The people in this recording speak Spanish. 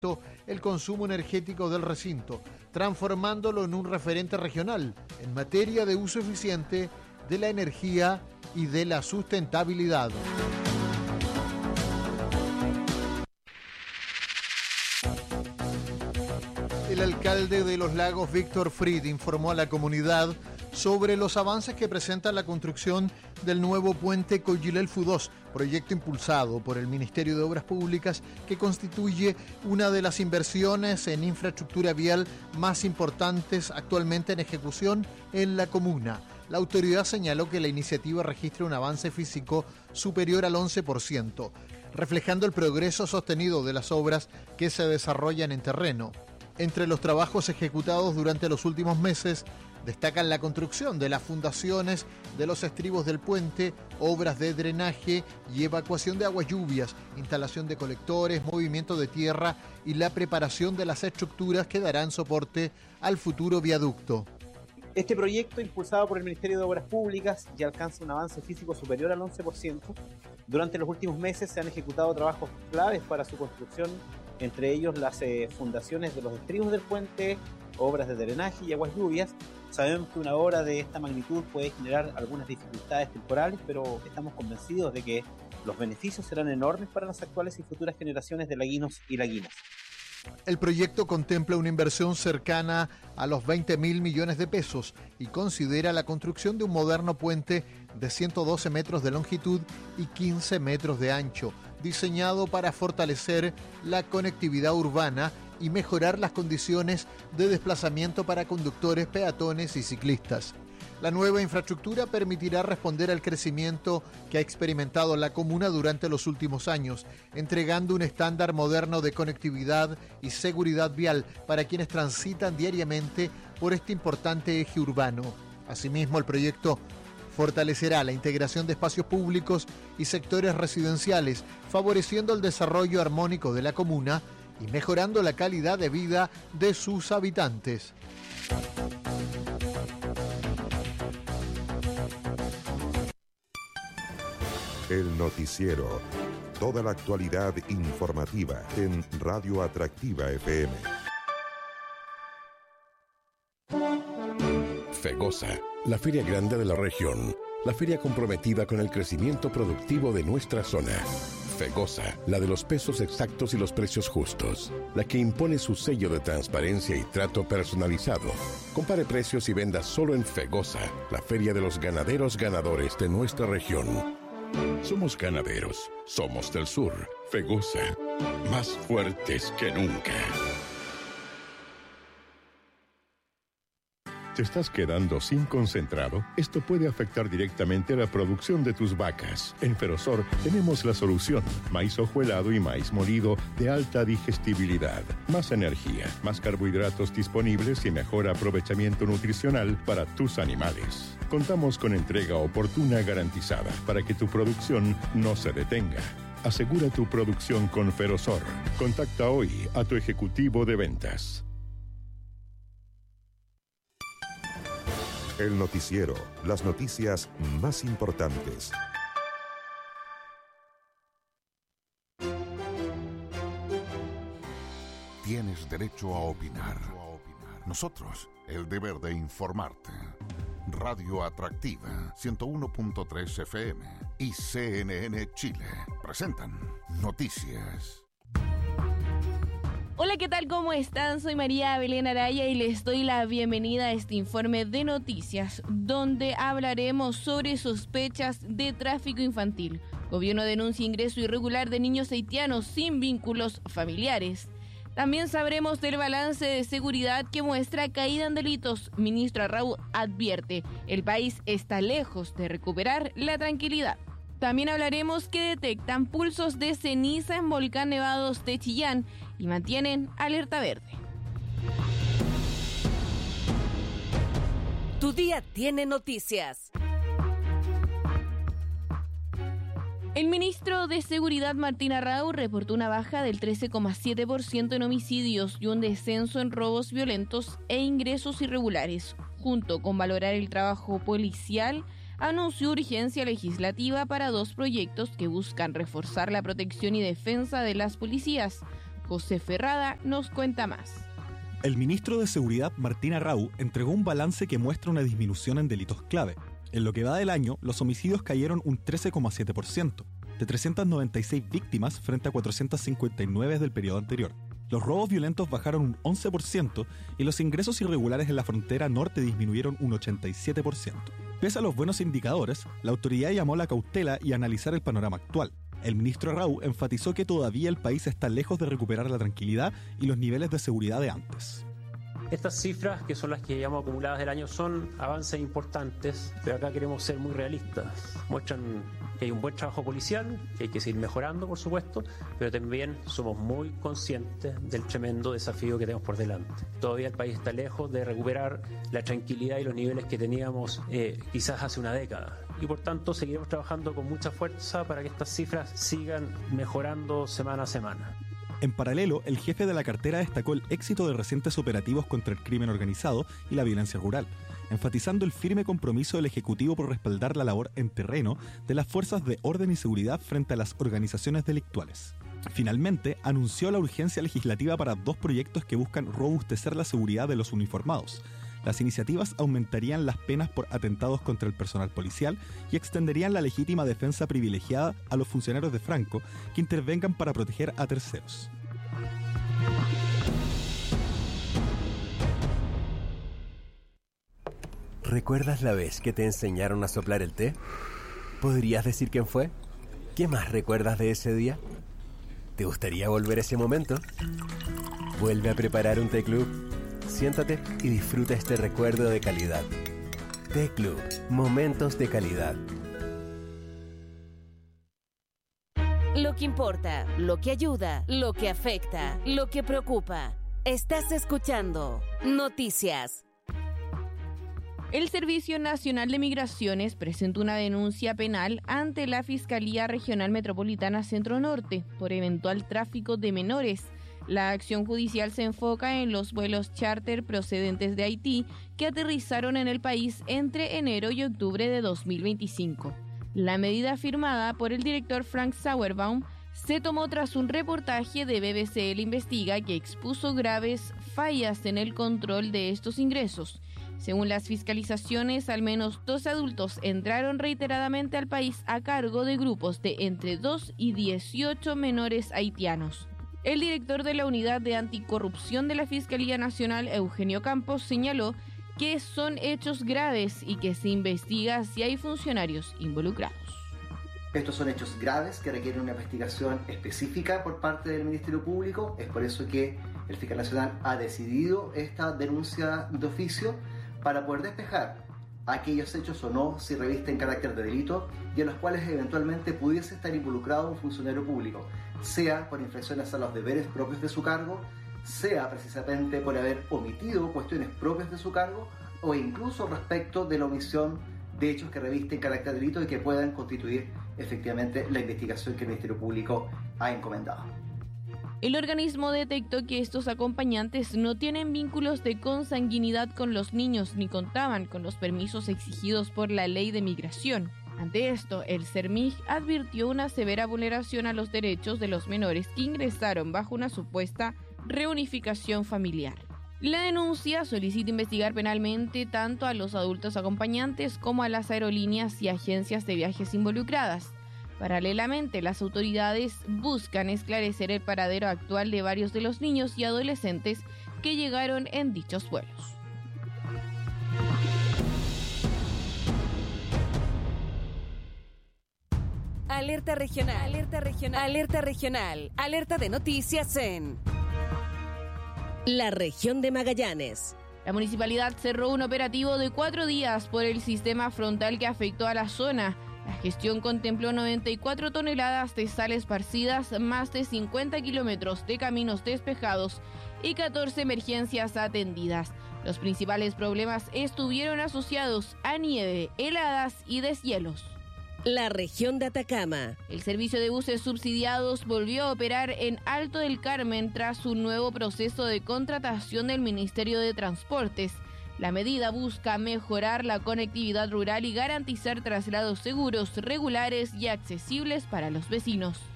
el consumo energético del recinto, transformándolo en un referente regional en materia de uso eficiente de la energía y de la sustentabilidad. El alcalde de Los Lagos, Víctor Fried, informó a la comunidad sobre los avances que presenta la construcción del nuevo puente Coyilelfu 2, proyecto impulsado por el Ministerio de Obras Públicas que constituye una de las inversiones en infraestructura vial más importantes actualmente en ejecución en la comuna. La autoridad señaló que la iniciativa registra un avance físico superior al 11%, reflejando el progreso sostenido de las obras que se desarrollan en terreno. Entre los trabajos ejecutados durante los últimos meses, destacan la construcción de las fundaciones de los estribos del puente, obras de drenaje y evacuación de aguas lluvias, instalación de colectores, movimiento de tierra y la preparación de las estructuras que darán soporte al futuro viaducto. Este proyecto, impulsado por el Ministerio de Obras Públicas, ya alcanza un avance físico superior al 11%. Durante los últimos meses se han ejecutado trabajos claves para su construcción, entre ellos las fundaciones de los estribos del puente, obras de drenaje y aguas lluvias. Sabemos que una obra de esta magnitud puede generar algunas dificultades temporales, pero estamos convencidos de que los beneficios serán enormes para las actuales y futuras generaciones de laguinos y laguinas. El proyecto contempla una inversión cercana a los 20.000 millones de pesos y considera la construcción de un moderno puente de 112 metros de longitud y 15 metros de ancho, diseñado para fortalecer la conectividad urbana y mejorar las condiciones de desplazamiento para conductores, peatones y ciclistas. La nueva infraestructura permitirá responder al crecimiento que ha experimentado la comuna durante los últimos años, entregando un estándar moderno de conectividad y seguridad vial para quienes transitan diariamente por este importante eje urbano. Asimismo, el proyecto fortalecerá la integración de espacios públicos y sectores residenciales, favoreciendo el desarrollo armónico de la comuna y mejorando la calidad de vida de sus habitantes. El noticiero. Toda la actualidad informativa en Radio Atractiva FM. FEGOSA, la feria grande de la región. La feria comprometida con el crecimiento productivo de nuestra zona. FEGOSA, la de los pesos exactos y los precios justos. La que impone su sello de transparencia y trato personalizado. Compare precios y venda solo en FEGOSA, la feria de los ganaderos ganadores de nuestra región. Somos ganaderos, somos del sur. FEGOSA, más fuertes que nunca. ¿Te estás quedando sin concentrado? Esto puede afectar directamente la producción de tus vacas. En Ferosor tenemos la solución. Maíz hojuelado y maíz molido de alta digestibilidad. Más energía, más carbohidratos disponibles y mejor aprovechamiento nutricional para tus animales. Contamos con entrega oportuna garantizada para que tu producción no se detenga. Asegura tu producción con Ferosor. Contacta hoy a tu ejecutivo de ventas. El noticiero, las noticias más importantes. Tienes derecho a opinar. Nosotros, el deber de informarte. Radio Atractiva, 101.3 FM y CNN Chile presentan Noticias. Hola, ¿qué tal? ¿Cómo están? Soy María Belén Araya y les doy la bienvenida a este informe de noticias, donde hablaremos sobre sospechas de tráfico infantil. Gobierno denuncia ingreso irregular de niños haitianos sin vínculos familiares. También sabremos del balance de seguridad que muestra caída en delitos. Ministro Arrau advierte, el país está lejos de recuperar la tranquilidad. También hablaremos que detectan pulsos de ceniza en volcán Nevados de Chillán y mantienen alerta verde. Tu día tiene noticias. El ministro de Seguridad Martín Arrau reportó una baja del 13,7% en homicidios y un descenso en robos violentos e ingresos irregulares. Junto con valorar el trabajo policial, anunció urgencia legislativa para 2 proyectos que buscan reforzar la protección y defensa de las policías, José Ferrada nos cuenta más. El ministro de Seguridad, Martín Arrau, entregó un balance que muestra una disminución en delitos clave. En lo que va del año, los homicidios cayeron un 13,7%, de 396 víctimas frente a 459 del periodo anterior. Los robos violentos bajaron un 11% y los ingresos irregulares en la frontera norte disminuyeron un 87%. Pese a los buenos indicadores, la autoridad llamó a la cautela y a analizar el panorama actual. El ministro Arrau enfatizó que todavía el país está lejos de recuperar la tranquilidad y los niveles de seguridad de antes. Estas cifras, que son las que llevamos acumuladas del año, son avances importantes, pero acá queremos ser muy realistas. Muestran que hay un buen trabajo policial, que hay que seguir mejorando, por supuesto, pero también somos muy conscientes del tremendo desafío que tenemos por delante. Todavía el país está lejos de recuperar la tranquilidad y los niveles que teníamos quizás hace una década. Y por tanto seguiremos trabajando con mucha fuerza para que estas cifras sigan mejorando semana a semana. En paralelo, el jefe de la cartera destacó el éxito de recientes operativos contra el crimen organizado y la violencia rural, enfatizando el firme compromiso del Ejecutivo por respaldar la labor en terreno de las fuerzas de orden y seguridad frente a las organizaciones delictuales. Finalmente, anunció la urgencia legislativa para 2 proyectos que buscan robustecer la seguridad de los uniformados. Las iniciativas aumentarían las penas por atentados contra el personal policial y extenderían la legítima defensa privilegiada a los funcionarios de Franco que intervengan para proteger a terceros. ¿Recuerdas la vez que te enseñaron a soplar el té? ¿Podrías decir quién fue? ¿Qué más recuerdas de ese día? ¿Te gustaría volver a ese momento? Vuelve a preparar un té club. Siéntate y disfruta este recuerdo de calidad. Té Club, momentos de calidad. Lo que importa, lo que ayuda, lo que afecta, lo que preocupa. Estás escuchando Noticias. El Servicio Nacional de Migraciones presentó una denuncia penal ante la Fiscalía Regional Metropolitana Centro Norte por eventual tráfico de menores. La acción judicial se enfoca en los vuelos charter procedentes de Haití que aterrizaron en el país entre enero y octubre de 2025. La medida firmada por el director Frank Sauerbaum se tomó tras un reportaje de BBC El Investiga que expuso graves fallas en el control de estos ingresos. Según las fiscalizaciones, al menos 2 adultos entraron reiteradamente al país a cargo de grupos de entre 2 y 18 menores haitianos. El director de la Unidad de Anticorrupción de la Fiscalía Nacional, Eugenio Campos, señaló que son hechos graves y que se investiga si hay funcionarios involucrados. Estos son hechos graves que requieren una investigación específica por parte del Ministerio Público. Es por eso que el Fiscal Nacional ha decidido esta denuncia de oficio para poder despejar aquellos hechos o no, si revisten carácter de delito y en los cuales eventualmente pudiese estar involucrado un funcionario público, sea por infracciones a los deberes propios de su cargo, sea precisamente por haber omitido cuestiones propias de su cargo o incluso respecto de la omisión de hechos que revisten carácter de delito y que puedan constituir efectivamente la investigación que el Ministerio Público ha encomendado. El organismo detectó que estos acompañantes no tienen vínculos de consanguinidad con los niños ni contaban con los permisos exigidos por la Ley de Migración. Ante esto, el CERMIG advirtió una severa vulneración a los derechos de los menores que ingresaron bajo una supuesta reunificación familiar. La denuncia solicita investigar penalmente tanto a los adultos acompañantes como a las aerolíneas y agencias de viajes involucradas. Paralelamente, las autoridades buscan esclarecer el paradero actual de varios de los niños y adolescentes que llegaron en dichos vuelos. Alerta regional, alerta regional, alerta regional, alerta de noticias en la región de Magallanes. La municipalidad cerró un operativo de 4 días por el sistema frontal que afectó a la zona. La gestión contempló 94 toneladas de sal esparcidas, más de 50 kilómetros de caminos despejados y 14 emergencias atendidas. Los principales problemas estuvieron asociados a nieve, heladas y deshielos. La región de Atacama. El servicio de buses subsidiados volvió a operar en Alto del Carmen tras un nuevo proceso de contratación del Ministerio de Transportes. La medida busca mejorar la conectividad rural y garantizar traslados seguros, regulares y accesibles para los vecinos.